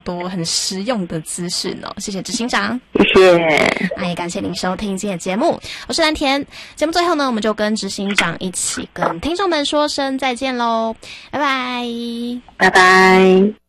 多很实用的资讯哦，谢谢执行长， 谢谢。 也感谢您收听今天的节目，我是蓝田。节目最后呢，我们就跟执行长一起跟听众们说声再见喽，拜拜， 拜拜。